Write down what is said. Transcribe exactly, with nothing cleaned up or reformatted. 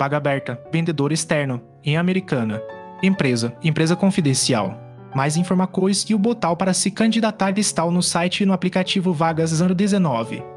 vaga aberta, vendedor externo, em Americana. Empresa, empresa confidencial. Mais informações e o botão para se candidatar está no site e no aplicativo Vagas zero dezenove.